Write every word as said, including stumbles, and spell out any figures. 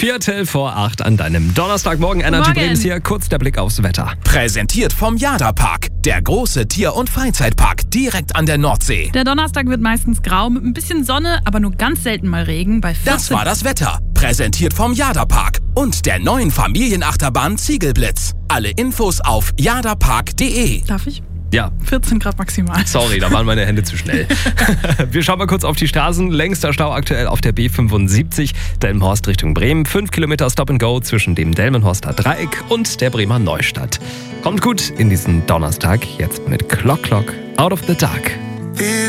Viertel vor acht an deinem Donnerstagmorgen. Energy Morgen. Brems hier. Kurz der Blick aufs Wetter. Präsentiert vom Jada-Park, der große Tier- und Freizeitpark direkt an der Nordsee. Der Donnerstag wird meistens grau mit ein bisschen Sonne, aber nur ganz selten mal Regen bei vierzehn. Das war das Wetter. Präsentiert vom Jada-Park und der neuen Familienachterbahn Ziegelblitz. Alle Infos auf jadapark punkt de. Darf ich? Ja, vierzehn Grad maximal. sorry, da waren meine Hände zu schnell. Wir schauen mal kurz auf die Straßen. Längster Stau aktuell auf der B fünfundsiebzig, Delmenhorst Richtung Bremen. Fünf Kilometer Stop and Go zwischen dem Delmenhorster Dreieck und der Bremer Neustadt. Kommt gut in diesen Donnerstag, jetzt mit Clock Clock Out of the Dark.